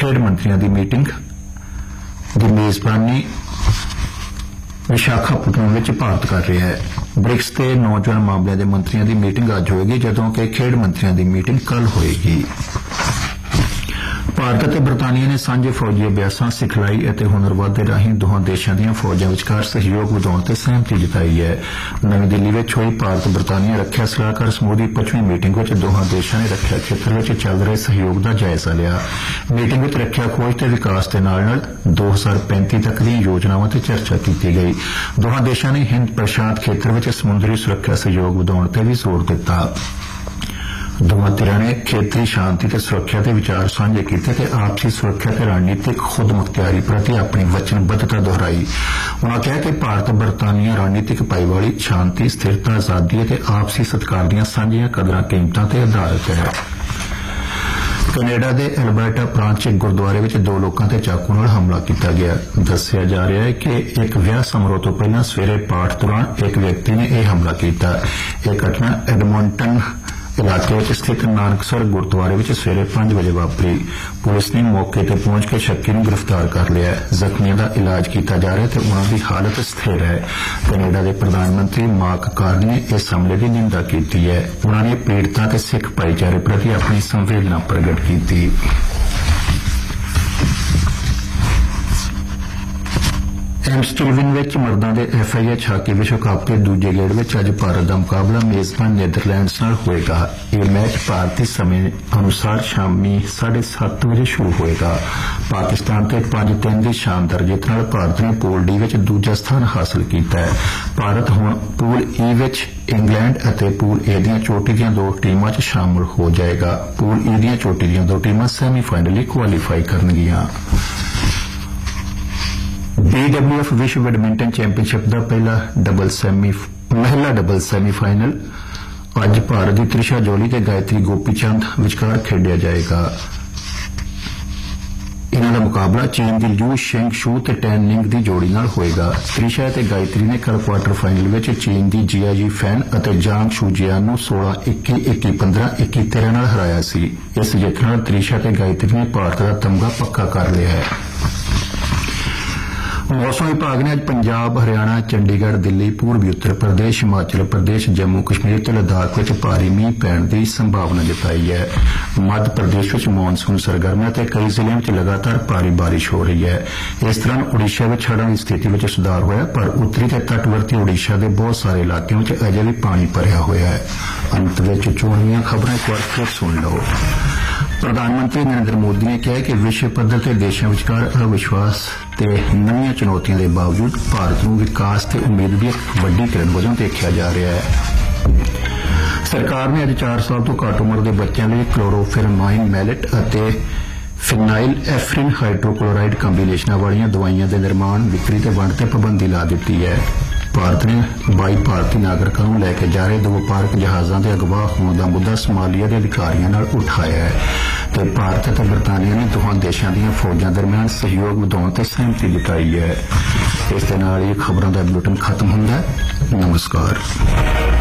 खेड मंत्रियों की मीटिंग की मेजबानी विशाखापट्टनम में भारत कर रहा है। ब्रिक्स के नौजवान मामलों के मंत्रियों की मीटिंग अज होएगी, जदों कि खेड मंत्रियों की मीटिंग कल होएगी। भारत और बरतानिया ने सांझे फौजी अभ्यासां, सिखलाई और हुनर वाधे राही दोहां देशां दीयां फौजां विचकार सहयोग वधाउण ते सहमति जताई है। नवी दिल्ली में हुई भारत बरतानिया रखिया सलाहकार समूह की 5वीं मीटिंग में दोहां देशां ने रखिया खेतर में चल रहे सहयोग का जायजा लिया। मीटिंग में रखिया खोज ते विकास के नाल 2035 तक दी योजनावां ते चर्चा की गई। दोहां देशां ने हिंद प्रशांत खेतर में समुद्री सुरक्षा सहयोग वधाउण ते भी जोर दिता। दोवां धिरां ने खेतरी शांति ते सुरक्षा के विचार साझे किए ते आपसी सुरक्षा ते रणनीतिक खुद मुख्तियारी प्रति अपनी वचनबद्धता दोहराई। उन्होंने कहा कि भारत बरतानिया रणनीतिक भाईवाली, शांति, स्थिरता, आजादी ते आपसी सत्कार दीयां साझियां कदरां कीमतां ते आधारित है। कनेडा के एल्बर्टा प्रांत च एक गुरुद्वारे में 2 लोगों ते चाकू नाल हमला किया गया। दस्सिया जा रहा है कि एक विआह समारोह तो पहला सवेरे पाठ दौरान एक व्यक्ति ने यह हमला किया। यह घटना एडमंटन इलाके में स्थित नानकसर गुरुद्वारे में सवेरे 5 बजे वापरी। पुलिस ने मौके पर पहुंच के शक्की को गिरफ्तार कर लिया। जख्मियों का इलाज किया जा रहा है तो उन्होंने हालत स्थिर है। कनेडा के प्रधानमंत्री मार्क कार्नी ने इस हमले की निंदा की है। उन्होंने पीड़ितां ते सिख भाईचारे प्रति अपनी संवेदना प्रगट की। एम्स्टलविन में मर्दां दे FIH हाकी विश्व कप के दूजे गेड़ में अज भारत का मुकाबला मेजबान नीदरलैंड्स नाल होएगा। यह मैच भारतीय समय अनुसार शामी 7:30 बजे शुरू होएगा। पाकिस्तान ते 5-3 की शानदार जित नाल भारत ने पूल डी में दूजा स्थान हासिल किया है। भारत हुण पूल ई में इंग्लैंड और पूल ए दी चोटी दी 2 टीमां च शामिल हो जाएगा। पूल ई दी चोटी दी 2 टीमां सैमीफाइनल क्वालीफाई करनगियां। BWF विश्व बैडमिंटन चैंपीयनशिप का महिला डबल सैमीफाइनल अज भारत की त्रिशा जौली ते गायत्री गोपीचंद विचकार खेडिया जाएगा। इन्हां दा मुकाबला चीन की यू शेंग शू ते टैन निंग की जोड़ी नाल होएगा। त्रिशा ते गायत्री ने कल क्वार्टर फाइनल में चीन की जियाजी फैन और जांग शूजियान 16-21, 21-15, 21-13 नाल हराया सी। इस जित नाल त्रिशा ते गायत्री ने भारत का तमगा पक्का कर लिया है। मौसम विभाग ने अज पंजाब, हरियाणा, चंडीगढ़, दिल्ली, पूर्वी उत्तर प्रदेश, हिमाचल प्रदेश, जम्मू कश्मीर ते लद्दाख में भारी मींह पैण की संभावना जताई है। मध्य प्रदेश में मानसून सरगर्म है ते कई जिलों में लगातार भारी बारिश हो रही है। इस दौरान उड़ीसा में हड़ां की स्थिति में सुधार होया, पर उत्तरी ते तटवर्ती उड़ीसा के बहुत सारे इलाकों में अजे भी पानी भरिया होया है। अंत में चोणवीं खबरें एक बार फिर सुन लो। प्रधानमंत्री नरेंद्र मोदी ने कहा कि विश्व पद्धर ते देशों विचकार अविश्वास ते नवीं चुनौतियों के बावजूद भारत को विकास ते उम्मीद की एक वड्डी किरण वजों देखा जा रहा है। सरकार ने अज 4 साल तो घट उम्र के बच्चों लिए क्लोरोफेरमाइन मैलेट और फिनाइल एफरिन हाइड्रोक्लोराइड कंबीनेशनां वाली दवाइयां के निर्माण, बिक्री ते वंड ते पाबंदी ला दी है। भारत ने 22 भारतीय नागरिकों को लैके जा रहे 2 वपारक जहाज़ों के अगवा होने का मुद्दा सोमालिया के अधिकारियों नाल उठाया है तो भारत और बरतानिया ने दोहां देशों दी फौजां दरमियान सहयोग वधाउण ते सहमति जताई है। इस दे नाल ही खबरों का बुलेटिन खत्म हुंदा है। नमस्कार।